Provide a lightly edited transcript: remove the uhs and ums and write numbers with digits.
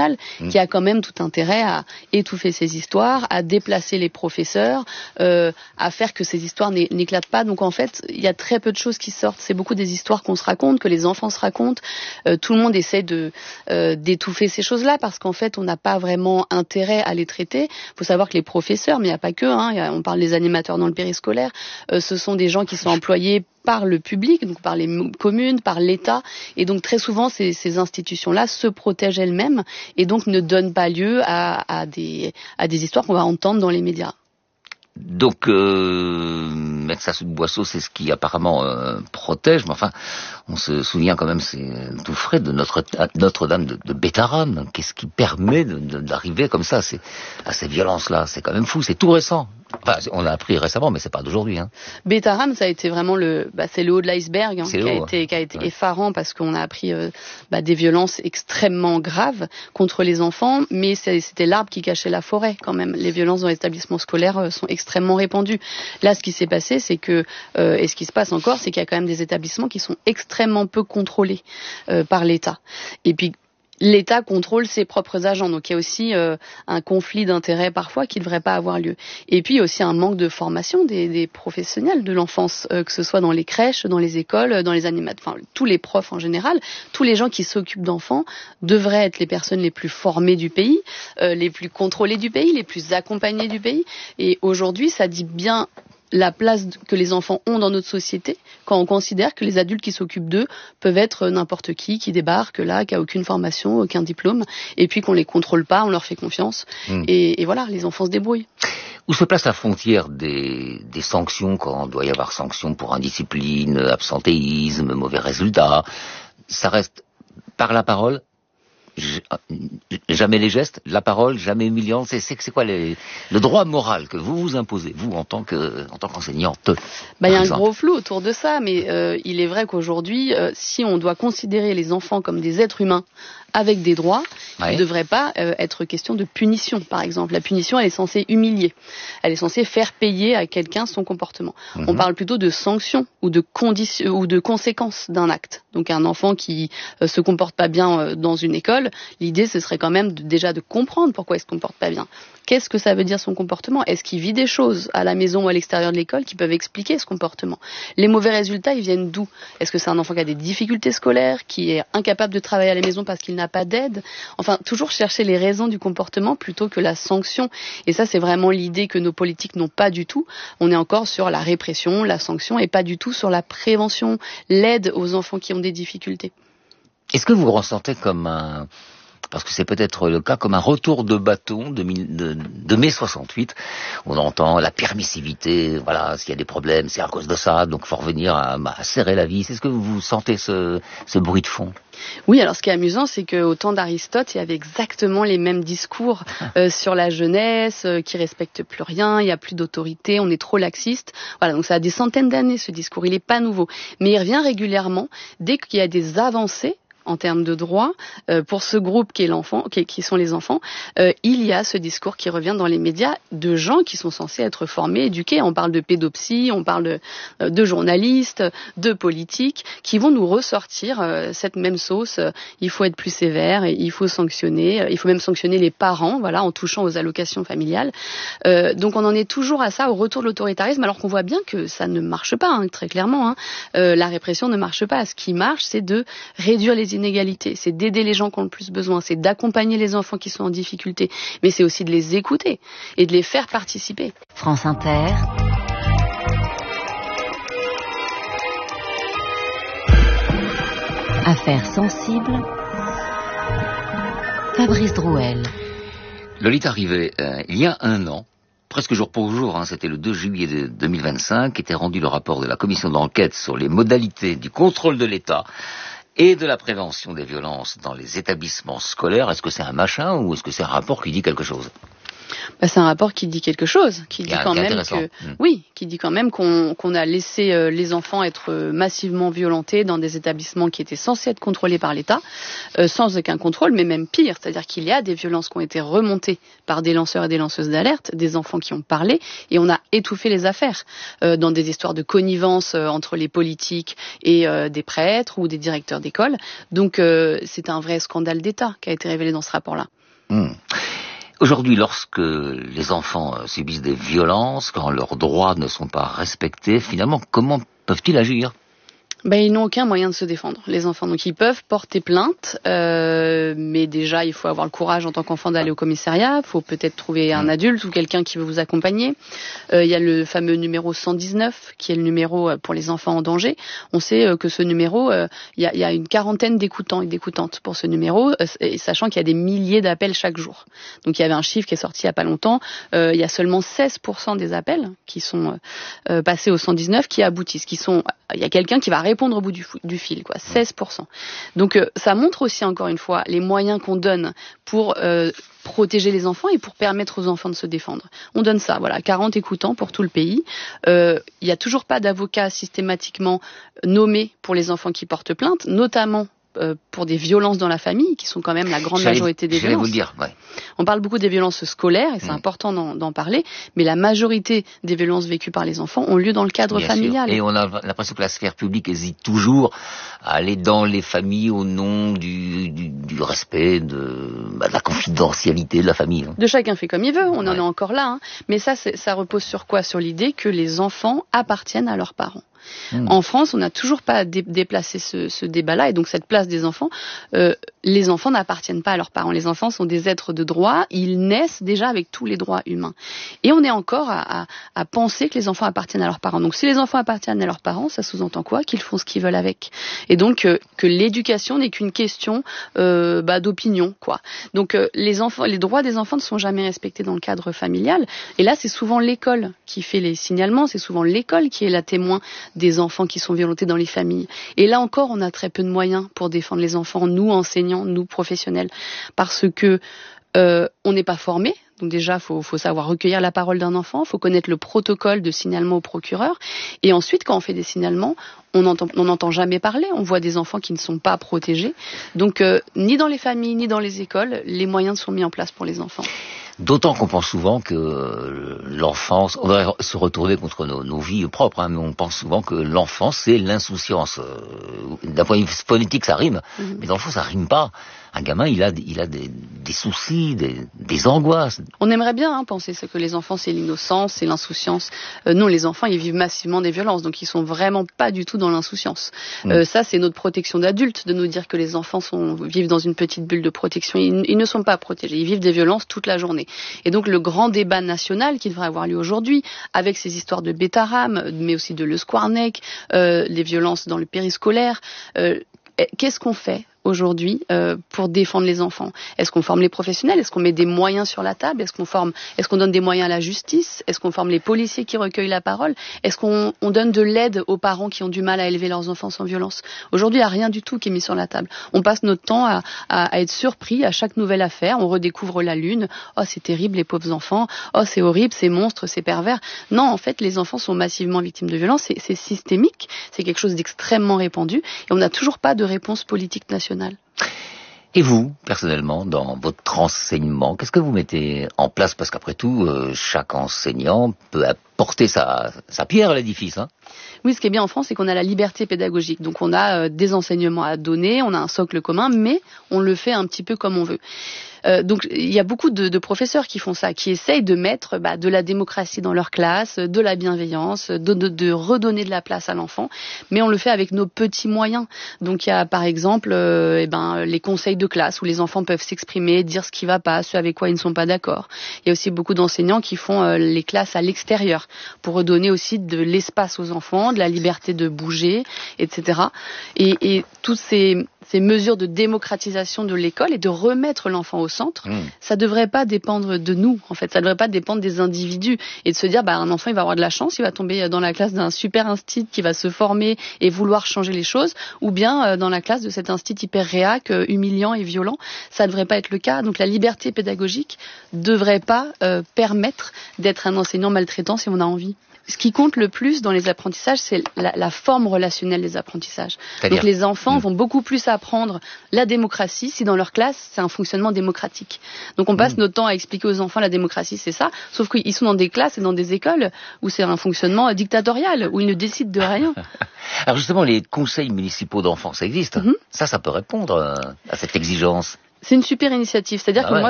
nationale qui a quand même tout intérêt à étouffer ces histoires, à déplacer les professeurs, à faire que ces histoires n'éclatent pas. Donc en fait, il y a très peu de choses qui sortent. C'est beaucoup des histoires qu'on se raconte, que les enfants se racontent. Tout le monde essaie d'étouffer ces choses-là parce qu'en fait, on n'a pas vraiment intérêt à les traiter. Il faut savoir que les professeurs, mais il n'y a pas que, on parle des animateurs dans le périscolaire, ce sont des gens qui sont employés par le public, donc par les communes, par l'État, et donc très souvent ces institutions-là se protègent elles-mêmes et donc ne donnent pas lieu à des histoires qu'on va entendre dans les médias. Donc, mettre ça sous le boisseau, c'est ce qui apparemment protège, mais enfin, on se souvient quand même, c'est tout frais, de Notre-Dame de Bétharram. Qu'est-ce qui permet d'arriver comme ça à ces violences-là? C'est quand même fou, c'est tout récent. Enfin, on l'a appris récemment, mais c'est pas d'aujourd'hui. Bétharram, ça a été vraiment c'est le haut de l'iceberg, qui a été effarant parce qu'on a appris des violences extrêmement graves contre les enfants, mais c'était l'arbre qui cachait la forêt quand même. Les violences dans les établissements scolaires sont extrêmement répandues. Là, ce qui s'est passé, c'est que et ce qui se passe encore, c'est qu'il y a quand même des établissements qui sont extrêmement peu contrôlés par l'État. Et puis l'État contrôle ses propres agents, donc il y a aussi un conflit d'intérêts parfois qui ne devrait pas avoir lieu. Et puis il y a aussi un manque de formation des professionnels de l'enfance, que ce soit dans les crèches, dans les écoles, dans les animateurs, enfin tous les profs en général, tous les gens qui s'occupent d'enfants devraient être les personnes les plus formées du pays, les plus contrôlées du pays, les plus accompagnées du pays. Et aujourd'hui, ça dit bien la place que les enfants ont dans notre société quand on considère que les adultes qui s'occupent d'eux peuvent être n'importe qui débarque là, qui a aucune formation, aucun diplôme, et puis qu'on les contrôle pas, on leur fait confiance, et voilà, les enfants se débrouillent. Où se place la frontière des sanctions quand il doit y avoir sanctions pour indiscipline, absentéisme, mauvais résultats? Ça reste par la parole? Jamais les gestes, la parole, jamais humiliant. C'est quoi le droit moral que vous vous imposez, vous, en tant qu'enseignante? Il y a un gros flou autour de ça, mais il est vrai qu'aujourd'hui, si on doit considérer les enfants comme des êtres humains avec des droits, il ne devrait pas être question de punition, par exemple. La punition, elle est censée humilier. Elle est censée faire payer à quelqu'un son comportement. On parle plutôt de sanctions ou de conséquences d'un acte. Donc un enfant qui se comporte pas bien dans une école, l'idée, ce serait quand même déjà de comprendre pourquoi il se comporte pas bien. Qu'est-ce que ça veut dire son comportement? Est-ce qu'il vit des choses à la maison ou à l'extérieur de l'école qui peuvent expliquer ce comportement? Les mauvais résultats, ils viennent d'où? Est-ce que c'est un enfant qui a des difficultés scolaires, qui est incapable de travailler à la maison parce qu'il n'a pas d'aide? Enfin, toujours chercher les raisons du comportement plutôt que la sanction. Et ça, c'est vraiment l'idée que nos politiques n'ont pas du tout. On est encore sur la répression, la sanction, et pas du tout sur la prévention, l'aide aux enfants qui ont des difficultés. Est-ce que vous ressentez parce que c'est peut-être le cas, comme un retour de bâton de mai 68, on entend la permissivité, voilà, s'il y a des problèmes, c'est à cause de ça, donc il faut revenir à serrer la vis. Est-ce que vous sentez ce bruit de fond? Oui, alors ce qui est amusant, c'est qu'au temps d'Aristote, il y avait exactement les mêmes discours sur la jeunesse, qui respecte plus rien, il n'y a plus d'autorité, on est trop laxiste. Voilà, donc ça a des centaines d'années ce discours, il n'est pas nouveau. Mais il revient régulièrement dès qu'il y a des avancées en termes de droits, pour ce groupe qui est l'enfant, qui sont les enfants, il y a ce discours qui revient dans les médias de gens qui sont censés être formés, éduqués. On parle de pédopsie, on parle de journalistes, de politiques, qui vont nous ressortir cette même sauce. Il faut être plus sévère, il faut sanctionner, il faut même sanctionner les parents, voilà, en touchant aux allocations familiales. Donc on en est toujours à ça, au retour de l'autoritarisme, alors qu'on voit bien que ça ne marche pas, très clairement. La répression ne marche pas. Ce qui marche, c'est de réduire les inégalités, c'est d'aider les gens qui ont le plus besoin, c'est d'accompagner les enfants qui sont en difficulté, mais c'est aussi de les écouter et de les faire participer. France Inter. Affaires sensibles. Fabrice Drouel. Lolita Rivet, il y a un an, presque jour pour jour, c'était le 2 juillet 2025, était rendu le rapport de la commission d'enquête sur les modalités du contrôle de l'État et de la prévention des violences dans les établissements scolaires. Est-ce que c'est un machin ou est-ce que c'est un rapport qui dit quelque chose? C'est un rapport qui dit quelque chose, qui dit quand même que qui dit quand même qu'on a laissé les enfants être massivement violentés dans des établissements qui étaient censés être contrôlés par l'État, sans aucun contrôle, mais même pire, c'est-à-dire qu'il y a des violences qui ont été remontées par des lanceurs et des lanceuses d'alerte, des enfants qui ont parlé, et on a étouffé les affaires dans des histoires de connivence entre les politiques et des prêtres ou des directeurs d'école. Donc c'est un vrai scandale d'État qui a été révélé dans ce rapport-là. Aujourd'hui, lorsque les enfants subissent des violences, quand leurs droits ne sont pas respectés, finalement, comment peuvent-ils agir ? Ils n'ont aucun moyen de se défendre, les enfants. Donc ils peuvent porter plainte, mais déjà il faut avoir le courage en tant qu'enfant d'aller au commissariat. Il faut peut-être trouver un adulte ou quelqu'un qui veut vous accompagner. Il y a le fameux numéro 119 qui est le numéro pour les enfants en danger. On sait que ce numéro, il y a une quarantaine d'écoutants et d'écoutantes pour ce numéro, sachant qu'il y a des milliers d'appels chaque jour. Donc il y avait un chiffre qui est sorti il y a pas longtemps. Il y a seulement 16% des appels qui sont passés au 119 qui aboutissent, il y a quelqu'un qui va répondre au bout du fil, 16%. Donc ça montre aussi, encore une fois, les moyens qu'on donne pour protéger les enfants et pour permettre aux enfants de se défendre. On donne ça, 40 écoutants pour tout le pays. Il n'y a toujours pas d'avocat systématiquement nommé pour les enfants qui portent plainte, notamment pour des violences dans la famille, qui sont quand même la grande majorité des violences. Vous le dire, On parle beaucoup des violences scolaires, et c'est important d'en parler, mais la majorité des violences vécues par les enfants ont lieu dans le cadre familial. Sûr. Et on a l'impression que la sphère publique hésite toujours à aller dans les familles au nom du respect, de la confidentialité de la famille. De chacun fait comme il veut, on en est encore là. Mais ça repose sur quoi ? Sur l'idée que les enfants appartiennent à leurs parents. En France, on n'a toujours pas déplacé ce débat-là, et donc cette place des enfants, les enfants n'appartiennent pas à leurs parents. Les enfants sont des êtres de droit, ils naissent déjà avec tous les droits humains. Et on est encore à penser que les enfants appartiennent à leurs parents. Donc si les enfants appartiennent à leurs parents, ça sous-entend quoi ? Qu'ils font ce qu'ils veulent avec. Et donc que l'éducation n'est qu'une question d'opinion, Donc les droits des enfants ne sont jamais respectés dans le cadre familial. Et là, c'est souvent l'école qui fait les signalements, c'est souvent l'école qui est la témoin des enfants qui sont violentés dans les familles. Et là encore, on a très peu de moyens pour défendre les enfants, nous enseignants, nous professionnels, parce que on n'est pas formés. Donc déjà, faut savoir recueillir la parole d'un enfant, faut connaître le protocole de signalement au procureur. Et ensuite, quand on fait des signalements, on n'entend jamais parler. On voit des enfants qui ne sont pas protégés. Donc, ni dans les familles, ni dans les écoles, les moyens sont mis en place pour les enfants. D'autant qu'on pense souvent que l'enfance, on devrait se retourner contre nos vies propres, mais on pense souvent que l'enfance, c'est l'insouciance. D'un point de vue phonétique, ça rime, mais dans le fond, ça rime pas. Un gamin, il a des soucis, des angoisses. On aimerait bien penser que les enfants, c'est l'innocence, c'est l'insouciance. Non, les enfants, ils vivent massivement des violences, donc ils sont vraiment pas du tout dans l'insouciance. Ça, c'est notre protection d'adulte, de nous dire que les enfants vivent dans une petite bulle de protection. Ils ne sont pas protégés, ils vivent des violences toute la journée. Et donc le grand débat national qui devrait avoir lieu aujourd'hui, avec ces histoires de Betaram, mais aussi de Le Squarneck, les violences dans le périscolaire, qu'est-ce qu'on fait aujourd'hui pour défendre les enfants? Est-ce qu'on forme les professionnels? Est-ce qu'on met des moyens sur la table? Est-ce qu'on donne des moyens à la justice? Est-ce qu'on forme les policiers qui recueillent la parole? Est-ce qu'on donne de l'aide aux parents qui ont du mal à élever leurs enfants sans violence? Aujourd'hui, il n'y a rien du tout qui est mis sur la table. On passe notre temps à être surpris à chaque nouvelle affaire. On redécouvre la lune. Oh, c'est terrible, les pauvres enfants. Oh, c'est horrible, c'est monstre, c'est pervers. Non, en fait, les enfants sont massivement victimes de violences. C'est systémique. C'est quelque chose d'extrêmement répandu. Et on n'a toujours pas de réponse politique nationale. Et vous, personnellement, dans votre enseignement, qu'est-ce que vous mettez en place? Parce qu'après tout, chaque enseignant peut apporter sa pierre à l'édifice. Oui, ce qui est bien en France, c'est qu'on a la liberté pédagogique. Donc on a des enseignements à donner, on a un socle commun, mais on le fait un petit peu comme on veut. Donc il y a beaucoup de professeurs qui font ça, qui essayent de mettre de la démocratie dans leur classe, de la bienveillance, de redonner de la place à l'enfant, mais on le fait avec nos petits moyens. Donc il y a par exemple les conseils de classe où les enfants peuvent s'exprimer, dire ce qui va pas, ce avec quoi ils ne sont pas d'accord. Il y a aussi beaucoup d'enseignants qui font les classes à l'extérieur pour redonner aussi de l'espace aux enfants, de la liberté de bouger, etc. Et toutes ces ces mesures de démocratisation de l'école et de remettre l'enfant au centre, ça devrait pas dépendre de nous, en fait. Ça devrait pas dépendre des individus et de se dire, un enfant, il va avoir de la chance, il va tomber dans la classe d'un super institut qui va se former et vouloir changer les choses, ou bien dans la classe de cet institut hyper réac, humiliant et violent. Ça devrait pas être le cas. Donc la liberté pédagogique devrait pas permettre d'être un enseignant maltraitant si on a envie. Ce qui compte le plus dans les apprentissages, c'est la forme relationnelle des apprentissages. Donc les enfants vont beaucoup plus apprendre la démocratie si dans leur classe, c'est un fonctionnement démocratique. Donc on passe notre temps à expliquer aux enfants la démocratie, c'est ça, sauf qu'ils sont dans des classes et dans des écoles où c'est un fonctionnement dictatorial, où ils ne décident de rien. Alors justement, les conseils municipaux d'enfants, ça existe. Ça peut répondre à cette exigence. C'est une super initiative. C'est-à-dire que moi,